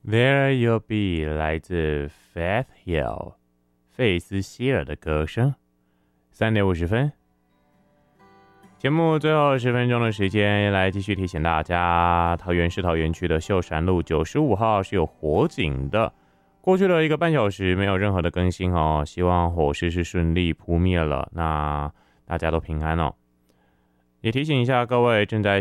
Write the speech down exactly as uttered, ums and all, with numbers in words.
There You'll Be 来自 Faith Hill 费斯希尔的歌声。三点五十分，节目最后十分钟的时间，来继续提醒大家，桃园市桃园区的秀山路九十五号是有火警的。过去了一个半小时，没有任何的更新哦，希望火势是顺利扑灭了，那大家都平安哦。也提醒一下各位正在